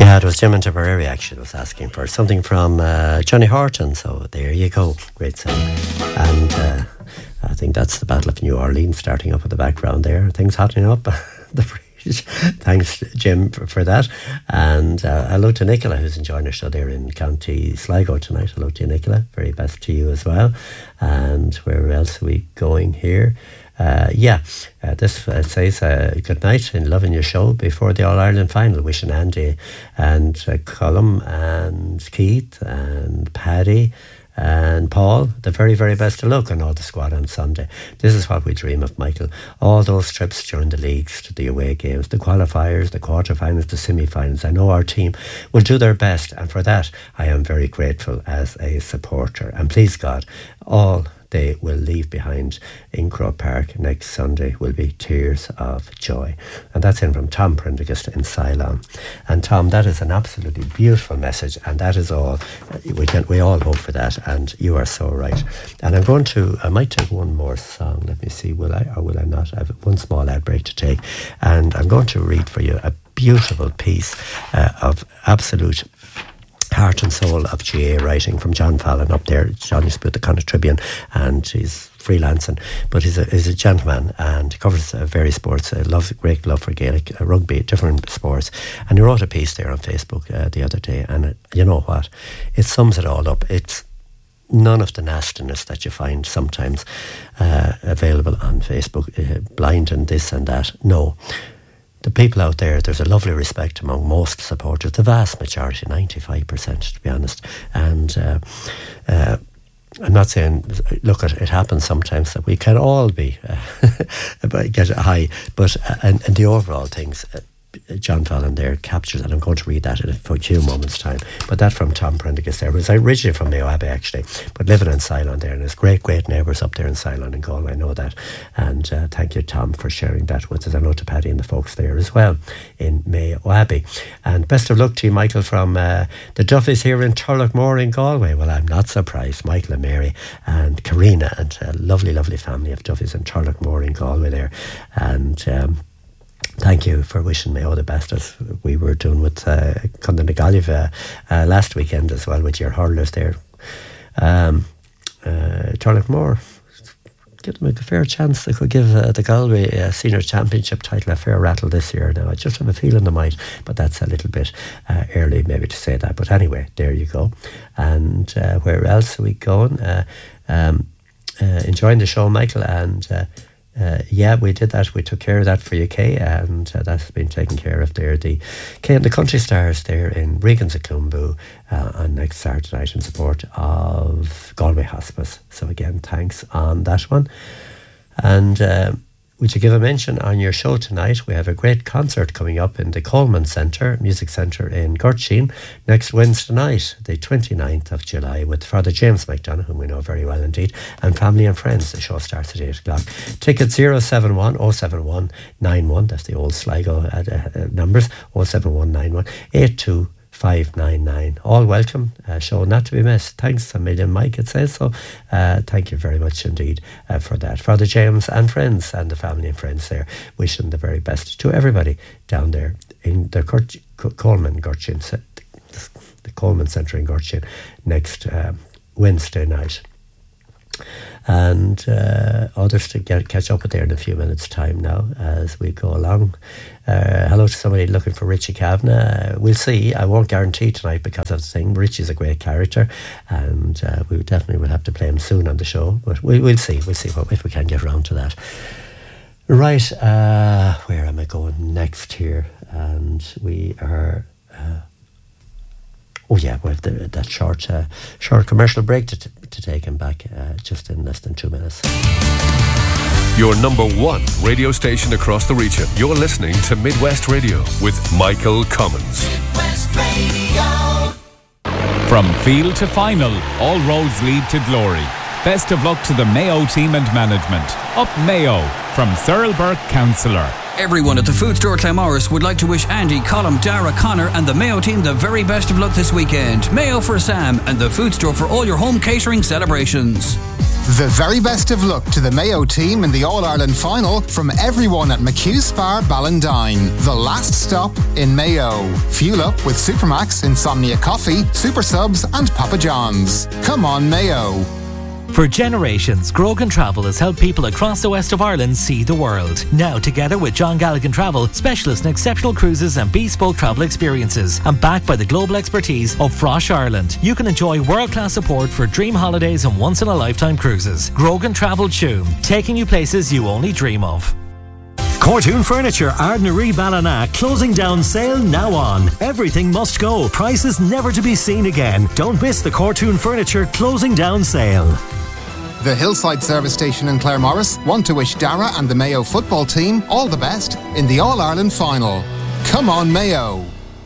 Yeah, it was Jim and Tipperary actually was asking for something from Johnny Horton, so there you go, great song. And I think that's the Battle of New Orleans starting up in the background there, things hottening up. The bridge. Thanks Jim for that. And hello to Nicola, who's enjoying our show there in County Sligo tonight. Hello to you, Nicola, very best to you as well. And where else are we going here? This says good night and loving your show before the All-Ireland final, wishing Andy and Colm and Keith and Paddy and Paul the very, very best of luck, and all the squad on Sunday. This is what we dream of, Michael. All those trips during the leagues, to the away games, the qualifiers, the quarterfinals, the semi-finals. I know our team will do their best, and for that I am very grateful as a supporter. And please God, all they will leave behind in Croke Park next Sunday will be tears of joy. And that's in from Tom Prendergast in Ceylon. And Tom, that is an absolutely beautiful message, and that is all. We all hope for that, and you are so right. And I might take one more song. Let me see, will I or will I not? I have one small ad break to take, and I'm going to read for you a beautiful piece of absolute heart and soul of GA writing from John Fallon up there. John used to be at the Connacht Tribune, and he's freelancing, but he's a gentleman, and he covers various sports. Great love for Gaelic, rugby, different sports. And he wrote a piece there on Facebook the other day, and you know what? It sums it all up. It's none of the nastiness that you find sometimes available on Facebook, blind and this and that. No. The people out there, there's a lovely respect among most supporters, the vast majority, 95% to be honest. And I'm not saying, look, it happens sometimes that we can all be get high, but and the overall things, John Fallon there captures, and I'm going to read that in a few moments' time. But that from Tom Prendergast there was originally from Mayo Abbey actually, but living in Ceylon there, and his great neighbours up there in Ceylon and Galway, I know that. And thank you, Tom, for sharing that with us. I know to Paddy and the folks there as well in Mayo Abbey. And best of luck to you, Michael, from the Duffys here in Turlough in Galway. Well, I'm not surprised. Michael and Mary and Karina and a lovely, lovely family of Duffys in Turlough in Galway there. And thank you for wishing me all the best, as we were doing with Cundon na Gaillimh last weekend as well with your hurlers there. Turlough, give them a fair chance. They could give the Galway Senior Championship title a fair rattle this year. Now, I just have a feeling they might, but that's a little bit early maybe to say that. But anyway, there you go. And where else are we going? Enjoying the show, Michael, and yeah, we did that. We took care of that for you, Kay, and that's been taken care of there. The Kay and the Country Stars there in Regans at Clonboo on next Saturday night in support of Galway Hospice. So again, thanks on that one. And would you give a mention on your show tonight? We have a great concert coming up in the Coleman Music Centre in Gortsheen next Wednesday night, the 29th of July, with Father James McDonough, whom we know very well indeed, and family and friends. The show starts at 8 o'clock. Tickets 071 071 91, that's the old Sligo numbers, 07191 82 599. All welcome. Show not to be missed. Thanks a million, Mike, it says so. Thank you very much indeed for that. Father James and friends and the family and friends there, wishing the very best to everybody down there in the Coleman Gortsheen, the Coleman Centre in Gortsheen next Wednesday night. And others to catch up with there in a few minutes' time now as we go along. Hello to somebody looking for Richie Kavanagh. We'll see. I won't guarantee tonight because of the thing. Richie's a great character, and we definitely will have to play him soon on the show. But we'll see. We'll see if we can get around to that. Right, where am I going next here? And we are... we have that short commercial break to take him back just in less than 2 minutes. Your number one radio station across the region. You're listening to Midwest Radio with Michael Cummins. Midwest Radio. From field to final, all roads lead to glory. Best of luck to the Mayo team and management. Up Mayo from Cyril Burke, Councillor. Everyone at the Food Store Claremorris would like to wish Andy, Colm, Dara, Connor and the Mayo team the very best of luck this weekend. Mayo for Sam and the Food Store for all your home catering celebrations. The very best of luck to the Mayo team in the All-Ireland final from everyone at McHugh Spa Ballandine, the last stop in Mayo. Fuel up with Supermax Insomnia Coffee, Super Subs and Papa John's. Come on, Mayo. For generations, Grogan Travel has helped people across the west of Ireland see the world. Now, together with John Galligan Travel, specialists in exceptional cruises and bespoke travel experiences, and backed by the global expertise of Frosh Ireland, you can enjoy world-class support for dream holidays and once-in-a-lifetime cruises. Grogan Travel Tuam, taking you places you only dream of. Cortoon Furniture, Ardnaree Ballina, closing down sale now on. Everything must go. Prices never to be seen again. Don't miss the Cortoon Furniture closing down sale. The Hillside Service Station in Claremorris want to wish Dara and the Mayo football team all the best in the All-Ireland final. Come on, Mayo.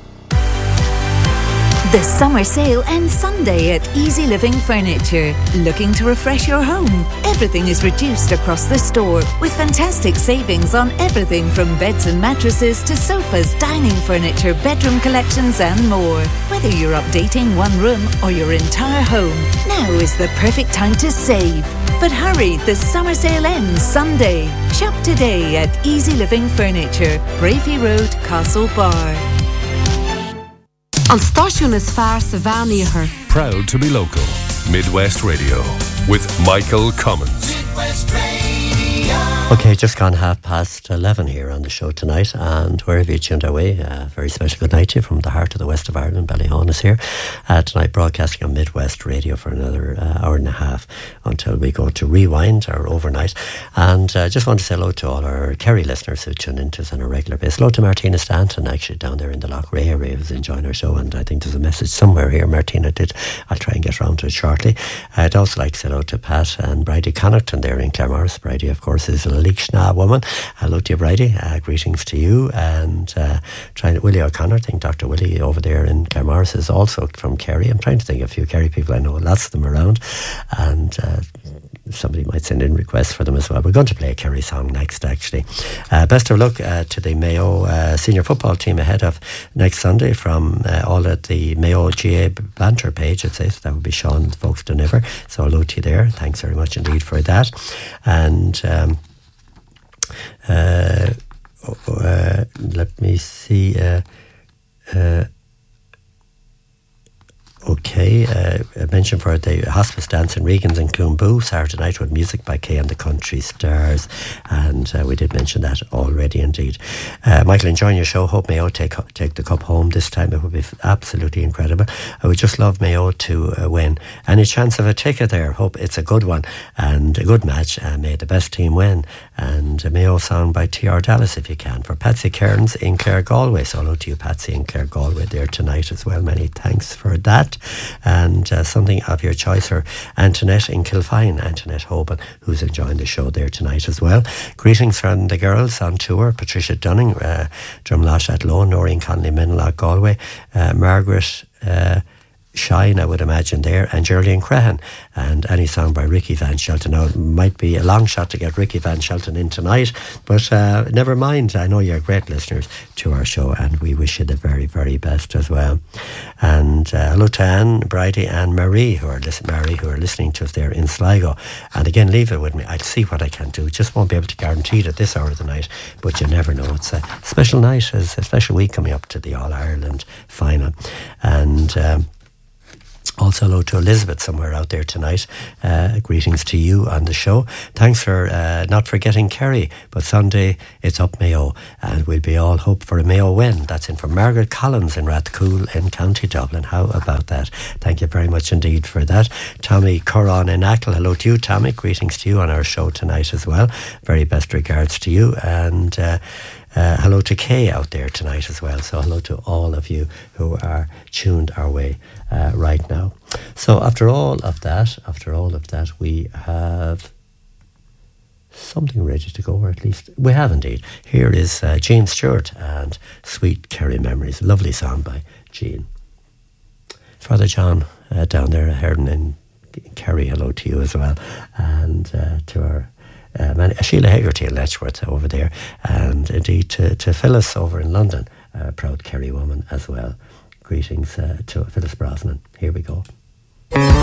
The summer sale ends Sunday at Easy Living Furniture. Looking to refresh your home? Everything is reduced across the store with fantastic savings on everything from beds and mattresses to sofas, dining furniture, bedroom collections and more. Whether you're updating one room or your entire home, now is the perfect time to save. But hurry, the summer sale ends Sunday. Shop today at Easy Living Furniture, Bravey Road, Castle Bar. An stáisiún is fearr sa bheánaíochar. Proud to be local. Midwest Radio with Michael Cummins. Midwest Radio. Okay, just gone 11:30 here on the show tonight, and wherever you tuned our way, a very special good night to you from the heart of the west of Ireland. Ballyhon is here tonight, broadcasting on Midwest Radio for another hour and a half until we go to Rewind, our overnight. And just want to say hello to all our Kerry listeners who tune into us on a regular basis. Hello to Martina Stanton, actually down there in the Lochray area, who's enjoying our show, and I think there's a message somewhere here Martina did. I'll try and get round to it shortly. I'd also like to say hello to Pat and Bridie Connaughton there in Claremorris. Bridie, of course, is a Leekshna woman. Hello to you, Bridie. Greetings to you. And Willie O'Connor, I think Dr. Willie over there in Claremorris is also from Kerry. I'm trying to think of a few Kerry people. I know lots of them around. And somebody might send in requests for them as well. We're going to play a Kerry song next, actually. Best of luck to the Mayo senior football team ahead of next Sunday from all at the Mayo GA banter page, it says. That would be Sean Folkestone-Niver. So hello to you there. Thanks very much indeed for that. And let me see. Okay, I mentioned for the hospice dance in Regan's and Coomboo Saturday night with music by Kay and the Country Stars, and we did mention that already indeed. Michael, enjoying your show. Hope Mayo take the cup home this time. It would be absolutely incredible. I would just love Mayo to win. Any chance of a ticket there? Hope it's a good one and a good match, and may the best team win. And a Mayo song by T.R. Dallas if you can, for Patsy Cairns in Clare Galway. So hello to you, Patsy in Clare Galway there tonight as well. Many thanks for that. And something of your choice for Antoinette in Kilfine, Antoinette Hoban, who's enjoying the show there tonight as well. Greetings from the girls on tour: Patricia Dunning, Drumlash at Low, Noreen Connolly, Menlock, Galway, Margaret Shine, I would imagine there, and Geraldine Crehan, and any song by Ricky Van Shelton. Now, it might be a long shot to get Ricky Van Shelton in tonight, but never mind. I know you're great listeners to our show, and we wish you the very, very best as well. And hello to Anne, Bridie, and Marie, who are listening to us there in Sligo. And again, leave it with me. I'll see what I can do. Just won't be able to guarantee it at this hour of the night, but you never know. It's a special night, it's a special week coming up to the All-Ireland final. And also hello to Elizabeth somewhere out there tonight. Greetings to you on the show. Thanks for not forgetting Kerry, but Sunday it's up Mayo, and we'll be all hope for a Mayo win. That's in from Margaret Collins in Rathcoole in County Dublin. How about that? Thank you very much indeed for that. Tommy Curran in Ackle. Hello to you, Tommy. Greetings to you on our show tonight as well. Very best regards to you. And hello to Kay out there tonight as well. So hello to all of you who are tuned our way right now. So after all of that, we have something ready to go, or at least we have indeed. Here is Jean Stewart and Sweet Kerry Memories. Lovely song by Jean. Father John down there, Herden in Kerry, hello to you as well. And to our Sheila Hegarty in Letchworth over there, and indeed to Phyllis over in London, a proud Kerry woman as well. Greetings to Phyllis Brosnan. Here we go.